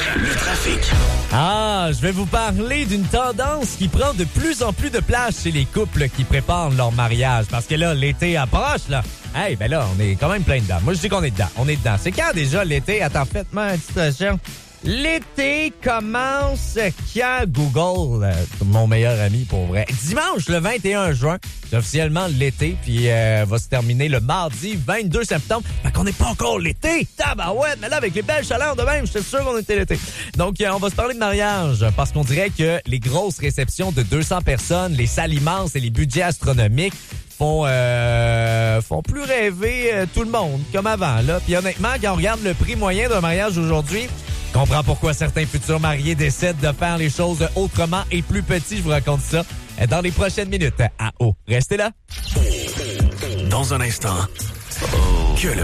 Le trafic. Je vais vous parler d'une tendance qui prend de plus en plus de place chez les couples qui préparent leur mariage. Parce que là, l'été approche, là. Ben là, on est quand même plein dedans. Moi, je dis qu'on est dedans. On est dedans. C'est quand déjà l'été? Attends, faites-moi une petite question. L'été commence quand Google, mon meilleur ami pour vrai. Dimanche, le 21 juin, c'est officiellement l'été, puis va se terminer le mardi 22 septembre. Fait qu'on n'est pas encore l'été. Tabarouette, mais là, avec les belles chaleurs de même, j'étais sûr qu'on était l'été. Donc, on va se parler de mariage, parce qu'on dirait que les grosses réceptions de 200 personnes, les salles immenses et les budgets astronomiques font plus rêver tout le monde, comme avant, là. Puis honnêtement, quand on regarde le prix moyen d'un mariage aujourd'hui, je comprends pourquoi certains futurs mariés décident de faire les choses autrement et plus petits. Je vous raconte ça dans les prochaines minutes à O. Restez là. Dans un instant, que le